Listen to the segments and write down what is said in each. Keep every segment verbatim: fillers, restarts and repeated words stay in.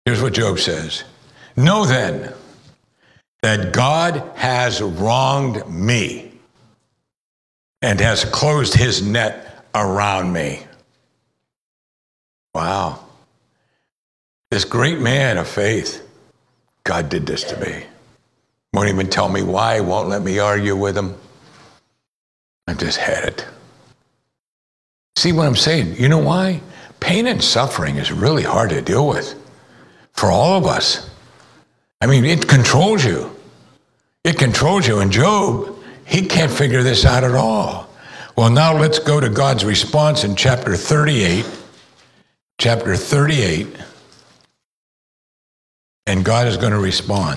Here's what Job says. Know then that God has wronged me and has closed his net around me. Wow. This great man of faith, God did this to me. Won't even tell me why, won't let me argue with him. I've just had it. See what I'm saying? You know why? Pain and suffering is really hard to deal with for all of us. I mean, it controls you. It controls you. And Job, he can't figure this out at all. Well, now let's go to God's response in chapter thirty-eight. Chapter thirty-eight. And God is going to respond.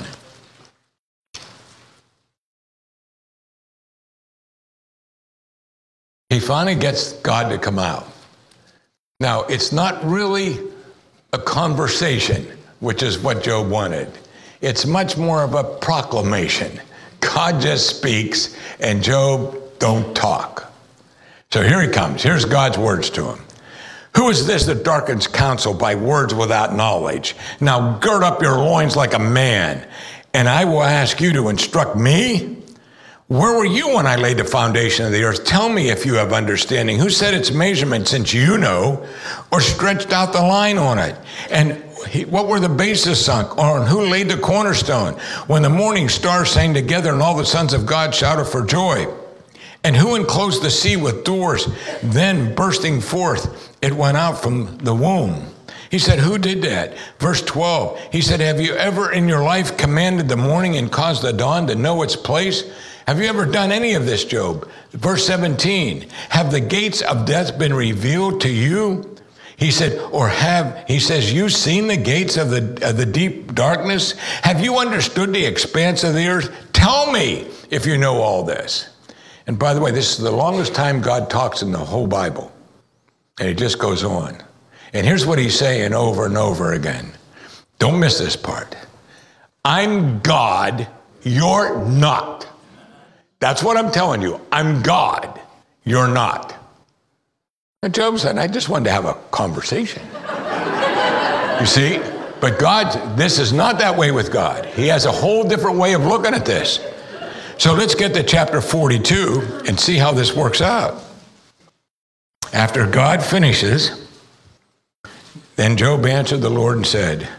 He finally gets God to come out. Now, it's not really a conversation, which is what Job wanted. It's much more of a proclamation. God just speaks, and Job don't talk. So here he comes. Here's God's words to him. Who is this that darkens counsel by words without knowledge? Now gird up your loins like a man, and I will ask you to instruct me. Where were you when I laid the foundation of the earth? Tell me if you have understanding. Who set its measurement, since you know, or stretched out the line on it? And he, what were the bases sunk, or who laid the cornerstone? When the morning stars sang together and all the sons of God shouted for joy. And who enclosed the sea with doors? Then bursting forth, it went out from the womb. He said, who did that? Verse twelve, he said, have you ever in your life commanded the morning and caused the dawn to know its place? Have you ever done any of this, Job? Verse seventeen, have the gates of death been revealed to you? He said, or have, he says, you seen the gates of the, of the deep darkness? Have you understood the expanse of the earth? Tell me if you know all this. And by the way, this is the longest time God talks in the whole Bible. And it just goes on. And here's what he's saying over and over again. Don't miss this part. I'm God, you're not. That's what I'm telling you. I'm God, you're not. And Job said, I just wanted to have a conversation. You see? But God, this is not that way with God. He has a whole different way of looking at this. So let's get to chapter forty-two and see how this works out. After God finishes, then Job answered the Lord and said,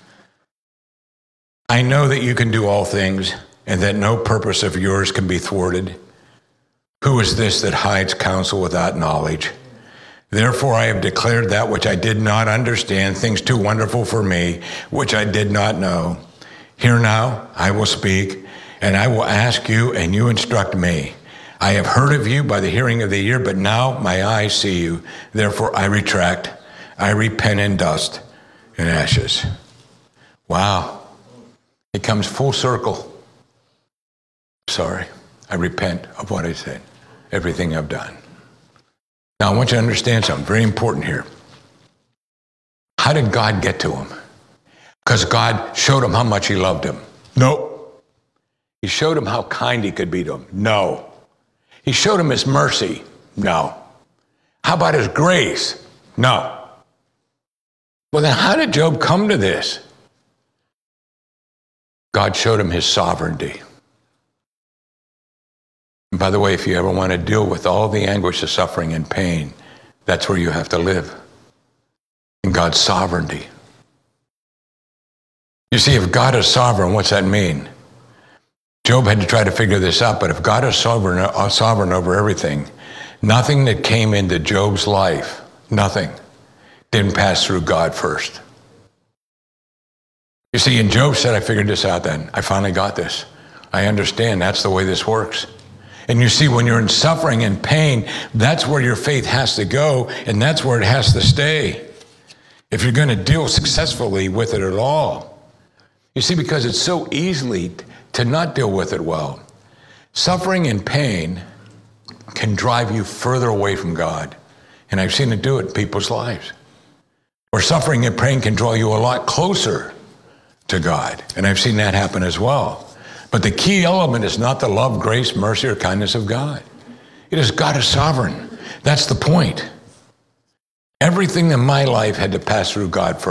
I know that you can do all things, and that no purpose of yours can be thwarted. Who is this that hides counsel without knowledge? Therefore I have declared that which I did not understand, things too wonderful for me, which I did not know. Hear now, I will speak, and I will ask you, and you instruct me. I have heard of you by the hearing of the ear, but now my eyes see you. Therefore I retract, I repent in dust and ashes. Wow. It comes full circle. Sorry, I repent of what I said, everything I've done. Now I want you to understand something very important here. How did God get to him? Because God showed him how much he loved him? Nope. He showed him how kind he could be to him? No. He showed him his mercy? No. How about his grace? No. Well, then how did Job come to this? God showed him his sovereignty. And by the way, if you ever want to deal with all the anguish of suffering and pain, that's where you have to live, in God's sovereignty. You see, if God is sovereign, what's that mean? Job had to try to figure this out, but if God is sovereign, uh, sovereign over everything, nothing that came into Job's life, nothing, didn't pass through God first. You see, and Job said, I figured this out then. I finally got this. I understand that's the way this works. And you see, when you're in suffering and pain, that's where your faith has to go, and that's where it has to stay, if you're going to deal successfully with it at all. You see, because it's so easily to not deal with it well. Suffering and pain can drive you further away from God. And I've seen it do it in people's lives. Or suffering and pain can draw you a lot closer to God. And I've seen that happen as well. But the key element is not the love, grace, mercy, or kindness of God. It is God is sovereign. That's the point. Everything in my life had to pass through God first.